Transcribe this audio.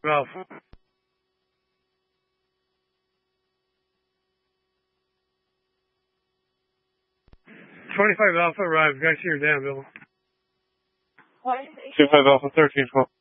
Alpha. 25 Alpha arrived. Got you down, Bill. 25 Alpha, 1312.